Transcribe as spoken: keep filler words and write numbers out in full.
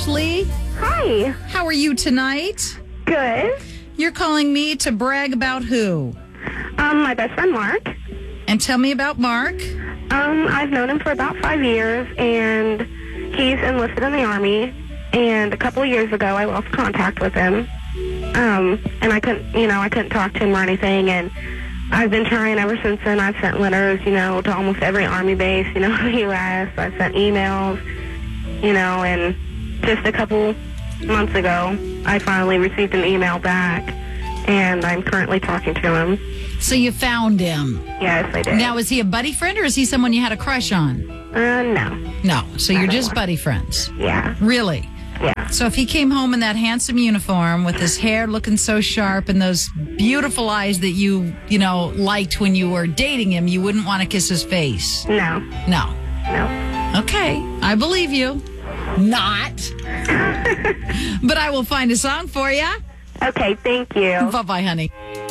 Ashley. Hi. How are you tonight? Good. You're calling me to brag about who? Um, my best friend Mark. And tell me about Mark. Um, I've known him for about five years, and he's enlisted in the Army. And a couple of years ago, I lost contact with him. Um, and I couldn't, you know, I couldn't talk to him or anything. And I've been trying ever since then. I've sent letters, you know, to almost every Army base, you know, in the U S I've sent emails, you know, and just a couple months ago, I finally received an email back, and I'm currently talking to him. So you found him. Yes, I did. Now, is he a buddy friend or is he someone you had a crush on? Uh, no. No. So you're just one. buddy friends. Yeah. Really? Yeah. So if he came home in that handsome uniform with his hair looking so sharp and those beautiful eyes that you, you know, liked when you were dating him, you wouldn't want to kiss his face? No. No. No. Okay. I believe you. Not. But I will find a song for you. Okay, thank you. Bye-bye, honey.